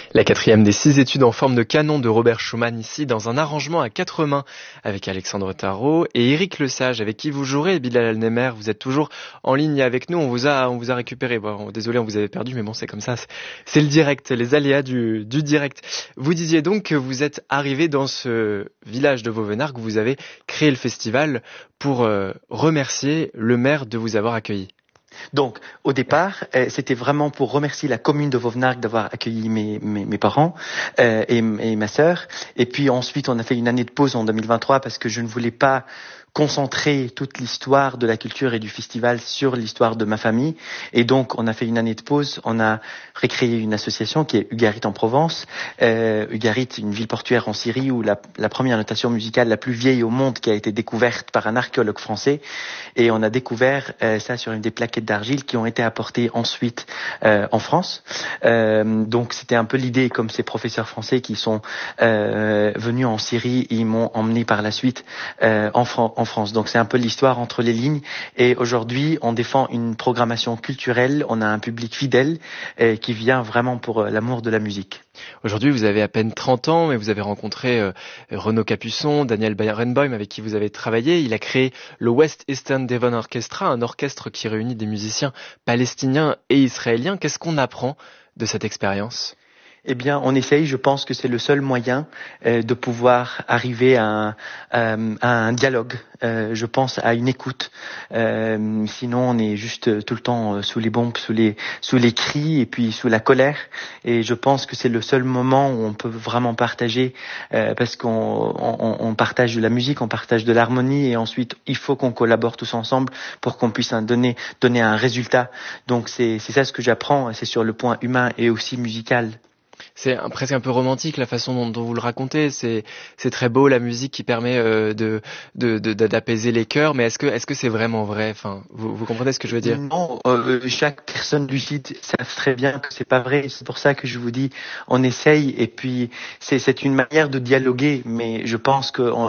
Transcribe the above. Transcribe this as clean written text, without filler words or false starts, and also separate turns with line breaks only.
La quatrième des 6 études en forme de canon de Robert Schumann ici dans un arrangement à 4 mains avec Alexandre Tarot et Éric Lesage avec qui vous jouerez. Bilal Alnemer, vous êtes toujours en ligne avec nous, on vous a récupéré. Bon, désolé, on vous avait perdu, mais bon, c'est comme ça, c'est le direct, les aléas du direct. Vous disiez donc que vous êtes arrivé dans ce village de Vauvenargues, que vous avez créé le festival pour remercier le maire de vous avoir accueilli.
Donc, au départ, c'était vraiment pour remercier la commune de Vauvenargues d'avoir accueilli mes parents et ma sœur. Et puis ensuite, on a fait une année de pause en 2023 parce que je ne voulais pas concentrer toute l'histoire de la culture et du festival sur l'histoire de ma famille. Et donc, on a fait une année de pause. On a recréé une association qui est Ugarit en Provence. Ugarit, une ville portuaire en Syrie où la première notation musicale la plus vieille au monde qui a été découverte par un archéologue français. Et on a découvert ça sur une des plaquettes d'argile qui ont été apportées ensuite en France. Donc, c'était un peu l'idée, comme ces professeurs français qui sont venus en Syrie, ils m'ont emmené par la suite en France. Donc c'est un peu l'histoire entre les lignes. Et aujourd'hui, on défend une programmation culturelle. On a un public fidèle qui vient vraiment pour l'amour de la musique.
Aujourd'hui, vous avez à peine 30 ans, mais vous avez rencontré Renaud Capuçon, Daniel Barenboim, avec qui vous avez travaillé. Il a créé le West Eastern Devon Orchestra, un orchestre qui réunit des musiciens palestiniens et israéliens. Qu'est-ce qu'on apprend de cette expérience ?
Eh bien, on essaye, je pense que c'est le seul moyen de pouvoir arriver à un dialogue. Je pense à une écoute. Sinon, on est juste tout le temps sous les bombes, sous les cris et puis sous la colère. Et je pense que c'est le seul moment où on peut vraiment partager parce qu'on partage de la musique, on partage de l'harmonie et ensuite, il faut qu'on collabore tous ensemble pour qu'on puisse donner un résultat. Donc, c'est ça ce que j'apprends. C'est sur le point humain et aussi musical.
C'est presque un peu romantique la façon dont vous le racontez. C'est très beau, la musique qui permet d'apaiser les cœurs. Mais est-ce que c'est vraiment vrai ? Enfin, vous comprenez ce que je veux dire ?
Non, chaque personne lucide savent très bien que c'est pas vrai. C'est pour ça que je vous dis, on essaye. Et puis c'est une manière de dialoguer. Mais je pense que